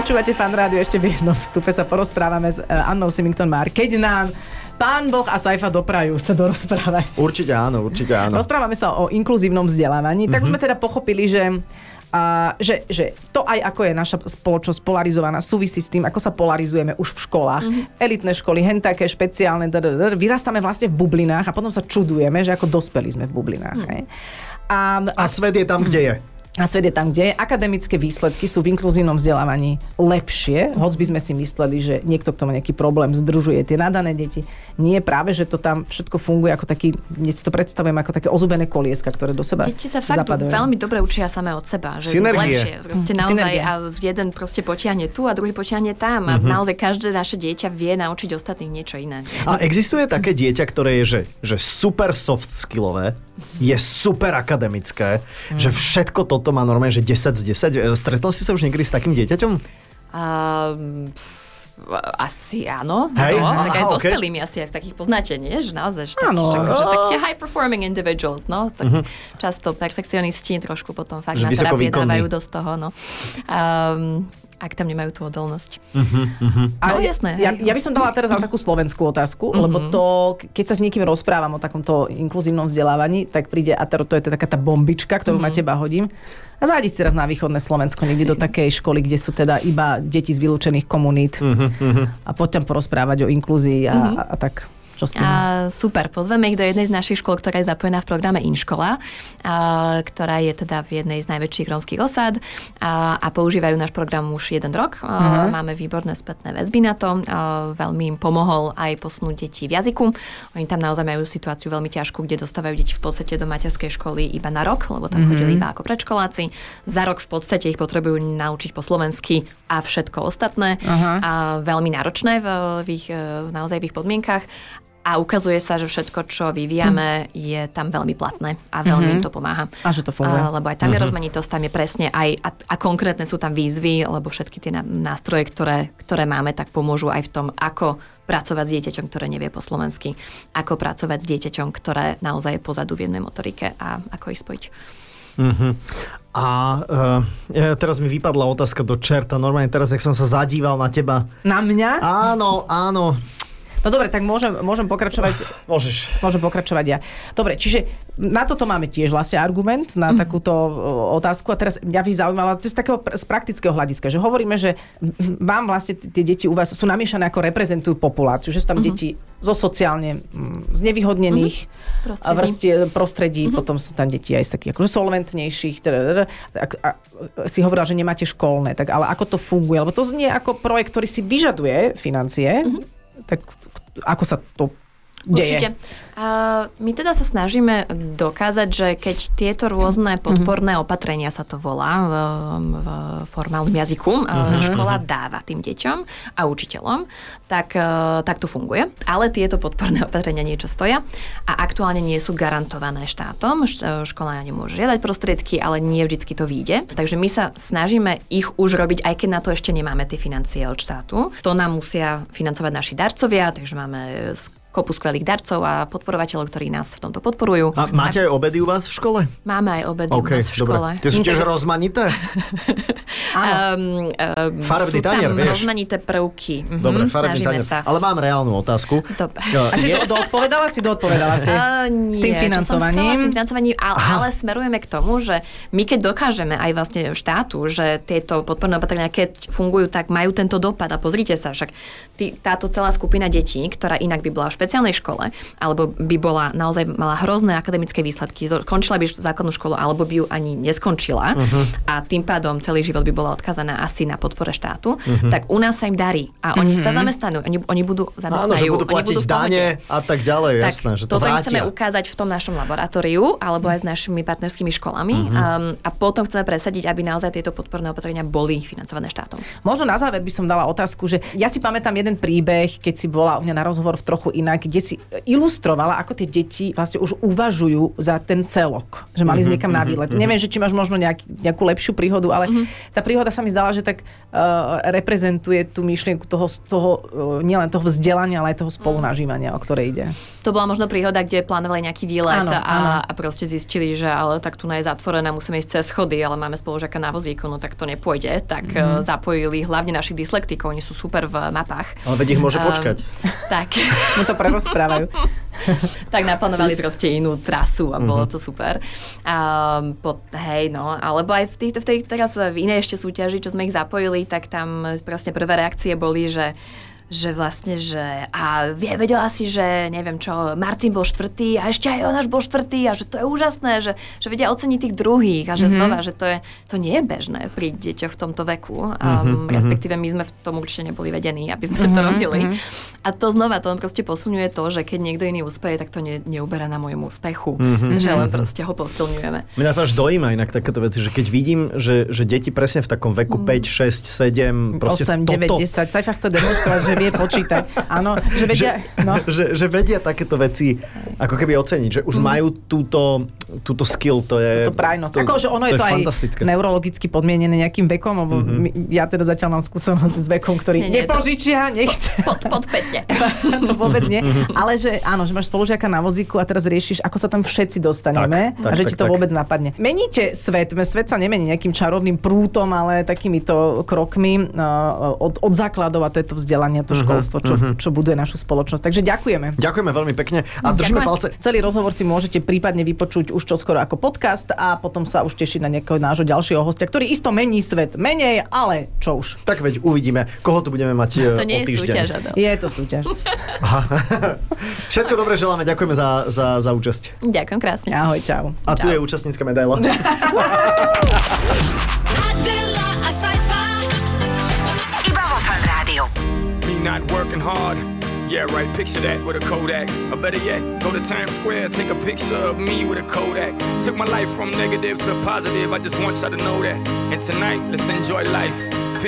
Počúvate Fan Rádio, ešte v jednom vstupe sa porozprávame s Annou Symington-Mahr. Keď nám Pán Boh a Saifa doprajú sa dorozprávať. Určite áno. Rozprávame sa o inkluzívnom vzdelávaní. Tak už sme teda pochopili, že to aj ako je naša spoločnosť polarizovaná, súvisí s tým, ako sa polarizujeme už v školách. Elitné školy, hentáke, špeciálne, vyrastáme vlastne v bublinách a potom sa čudujeme, že ako dospeli sme v bublinách. A svet je tam, kde je. A svet je tam, kde je. Akademické výsledky sú v inkluzívnom vzdelávaní lepšie, hoď by sme si mysleli, že niekto k tomu nejaký problém združuje tie nadané deti. Nie, práve, že to tam všetko funguje ako taký, dnes si to predstavujem ako také ozubené kolieska, ktoré do seba deti sa fakt zapadajú. veľmi dobre učia samé od seba. Že synergie. Lepšie. Proste naozaj a jeden proste potiahne tu a druhý potiahne tam. A naozaj každé naše dieťa vie naučiť ostatných niečo iné. A existuje také dieťa, ktoré je že super soft skillové, je super akademické, že všetko toto má normálne, že 10 z 10. Stretol si sa už niekedy s takým dieťaťom? Asi áno. Hej? Tak aj s dospelými asi aj takých poznáte, nie? Že naozaj, že také high performing individuals, no. Tak často perfekcionisti trošku potom fakt na terapie dávajú dosť toho, no. Ak tam nemajú tú odolnosť. No jasné. Ja by som dala teraz takú slovenskú otázku, lebo to, keď sa s niekým rozprávam o takomto inkluzívnom vzdelávaní, tak príde, a to je taká tá bombička, ktorú na teba hodím. A zájdi si teraz na východné Slovensko, niekde do takej školy, kde sú teda iba deti z vylúčených komunít. A poď tam porozprávať o inklúzii a tak. Super, pozveme ich do jednej z našich škôl, ktorá je zapojená v programe Inškola, ktorá je teda v jednej z najväčších rómskych osád a používajú náš program už 1 rok. Máme výborné spätné väzby na to. Veľmi im pomohol aj posunúť deti v jazyku. Oni tam naozaj majú situáciu veľmi ťažkú, kde dostávajú deti v podstate do materskej školy iba na rok, lebo tam chodili iba ako predškoláci. Za rok v podstate ich potrebujú naučiť po slovensky a všetko ostatné. A veľmi náročné naozaj v ich podmienkach. A ukazuje sa, že všetko, čo vyvíjame, je tam veľmi platné a veľmi im to pomáha. A že to funguje. Lebo aj tam je rozmanitosť, tam je presne aj, a konkrétne sú tam výzvy, lebo všetky tie nástroje, ktoré máme, tak pomôžu aj v tom, ako pracovať s dieťaťom, ktoré nevie po slovensky, ako pracovať s dieťaťom, ktoré naozaj je pozadu v jednej motorike a ako ich spojiť. A teraz mi vypadla otázka do čerta. Normálne teraz, jak som sa zadíval na teba. Na mňa? Áno. No dobre, tak môžem pokračovať. Môžem pokračovať ja. Dobre, čiže na toto máme tiež vlastne argument, na takúto otázku. A teraz mňa by zaujímalo, to je z takého z praktického hľadiska, že hovoríme, že vám vlastne tie deti u vás sú namiešané ako reprezentujú populáciu, že sú tam deti zo sociálne znevýhodnených prostredí, potom sú tam deti aj z takých akože solventnejších. Si hovorila, že nemáte školné, tak ale ako to funguje? Lebo to znie ako projekt, ktorý si vyžaduje financie, tak ako sa to deje? Určite. My teda sa snažíme dokázať, že keď tieto rôzne podporné opatrenia, sa to volá v formálnom jazyku, škola dáva tým deťom a učiteľom, tak to funguje. Ale tieto podporné opatrenia niečo stoja a aktuálne nie sú garantované štátom. Škola nemôže žiadať prostriedky, ale nie vždycky to vyjde. Takže my sa snažíme ich už robiť, aj keď na to ešte nemáme tie financie od štátu. To nám musia financovať naši darcovia, takže máme kopu skvelých darcov a podporovateľov, ktorí nás v tomto podporujú. A máte aj obedy u vás v škole? Máme aj obedy u nás v škole. Tie sú tiež rozmanité? Farebný tanier, vieš? Sú tam rozmanité prvky. Dobre, farebný tanier. Ale mám reálnu otázku. Dobre. A si to doodpovedala si? Nie, s tým financovaním? S tým financovaním, ale smerujeme k tomu, že my keď dokážeme aj vlastne štátu, že tieto podporné opatrenia, keď fungujú, tak majú tento dopad. A pozrite sa, však táto celá skupina detí, ktorá inak by bola v špeciálnej škole, alebo by bola naozaj mala hrozné akademické výsledky, skončila by základnú školu, alebo by ju ani neskončila a tým pádom celý život by bola odkazaná asi na podpore štátu, tak u nás sa im darí a oni sa zamestnajú, oni budú zamestnajú. Áno, že budú platiť dane a tak ďalej, jasné, že to toto vrátia. Chceme ukázať v tom našom laboratóriu, alebo aj s našimi partnerskými školami a potom chceme presadiť, aby naozaj tieto podporné opatrenia boli financované štátom. Možno na záver by som dala otázku, že ja si pamätám jeden príbeh, keď si bola u mňa na rozhovor v trochu inak, kde si ilustrovala, ako tie deti vlastne už uvažujú za ten celok. Že mali ísť niekam na výlet. Neviem, že či máš možno nejakú lepšiu príhodu, ale tá príhoda príhoda sa mi zdala, že tak reprezentuje tú myšlienku toho nielen toho vzdelania, ale aj toho spolunažívania, o ktoré ide. To bola možno príhoda, kde plánovali nejaký výlet a proste zistili, že ale tak tu je zatvorená, musíme ísť cez schody, ale máme spolužiaka na vozíku, no tak to nepôjde. Tak zapojili hlavne našich dyslektikov, oni sú super v mapách. Ale veď ich môže počkať. Tak. No to prerozprávajú. Tak naplánovali proste inú trasu a bolo to super. Alebo aj teraz v inej ešte súťaži, čo sme ich zapojili, tak tam proste prvé reakcie boli, že vlastne, že a vedela si, že neviem čo, Martin bol štvrtý a ešte aj Jonáš bol štvrtý a že to je úžasné, že vedia oceniť tých druhých a že znova, že to nie je bežné pri deťoch v tomto veku. Respektíve my sme v tom určite neboli vedení, aby sme to robili. A to znova, to proste posilňuje to, že keď niekto iný úspeje, tak to neuberá na môjmu úspechu. Že len proste ho posilňujeme. Mňa to až dojíma inak takéto veci, že keď vidím, že deti presne v takom veku 5, 6, 7, proste 8, 9, 10, Saifa chce demonstrovať, že vie počítať. Áno, že vedia... Že vedia takéto veci ako keby oceniť, že už majú túto skill, to je... To prajnosť. Akože ono je to aj neurologicky podmienené nejakým vekom, lebo ja teda zatiaľ mám skúsenosť s vekom, ktorý nepožičia, nechce. Podpätne. To vôbec nie. Ale že áno, že máš spolužiaka na vozíku a teraz riešiš, ako sa tam všetci dostaneme a že ti to vôbec napadne. Meníte svet. Svet sa nemení nejakým čarovným prútom, ale takýmito krokmi od základov, a to je to vzdelanie, to školstvo, čo buduje našu spoločnosť. Takže ďakujeme. Ďakujeme veľmi pekne a držíme palce. Celý rozhovor si môžete prípadne vypočuť už čoskoro ako podcast a potom sa už tešiť na nejakého nášho ďalšieho hostia, ktorý isto mení svet. Menej, ale čo už. Tak veď uvidíme, koho tu budeme mať to nie o týždeň. Súťaž, je to súťaž. Všetko dobre želáme, ďakujeme za účasť. Ďakujem krásne. Ahoj, čau. A tu je účastnícka medaila. Not working hard. Yeah, right, picture that with a Kodak. Or better yet, go to Times Square, take a picture of me with a Kodak. Took my life from negative to positive, I just want y'all to know that. And tonight, let's enjoy life.